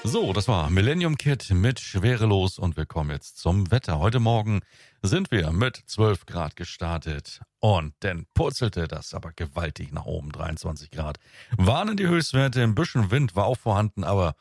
So, das war Millennium Kid mit Schwerelos und wir kommen jetzt zum Wetter. Heute Morgen sind wir mit 12 Grad gestartet und dann purzelte das aber gewaltig nach oben, 23 Grad. Waren die Höchstwerte, ein bisschen Wind war auch vorhanden, aber